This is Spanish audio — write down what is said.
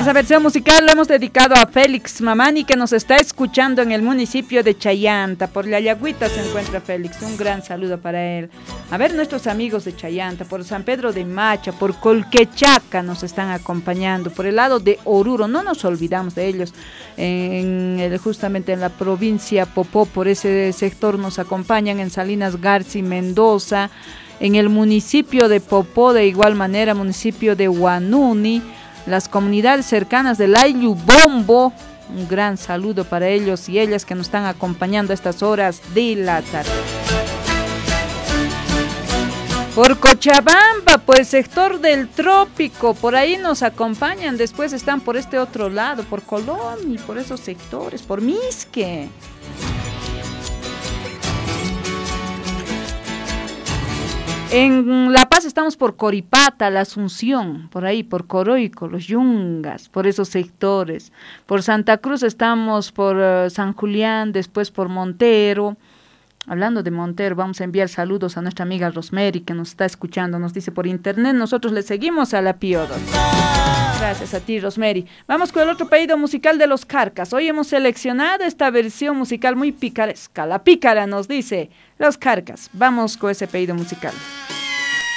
Esa versión musical lo hemos dedicado a Félix Mamani, que nos está escuchando en el municipio de Chayanta. Por la Yagüita se encuentra Félix, un gran saludo para él. A ver, nuestros amigos de Chayanta, por San Pedro de Macha, por Colquechaca nos están acompañando, por el lado de Oruro, no nos olvidamos de ellos, justamente en la provincia Popó, por ese sector nos acompañan, en Salinas Garza y Mendoza, en el municipio de Popó, de igual manera, municipio de Huanuni, las comunidades cercanas del Ayubombo, un gran saludo para ellos y ellas que nos están acompañando a estas horas de la tarde. Por Cochabamba, pues sector del Trópico, por ahí nos acompañan, después están por este otro lado, por Colón y por esos sectores, por Misque. En La Paz estamos por Coripata, La Asunción, por ahí, por Coroico, Los Yungas, por esos sectores. Por Santa Cruz estamos por San Julián, después por Montero. Hablando de Montero, vamos a enviar saludos a nuestra amiga Rosemary, que nos está escuchando, nos dice por internet, nosotros le seguimos a la Píodos. Gracias a ti, Rosemary. Vamos con el otro pedido musical de Los Carcas. Hoy hemos seleccionado esta versión musical muy picaresca. La pícara nos dice Los Carcas. Vamos con ese pedido musical.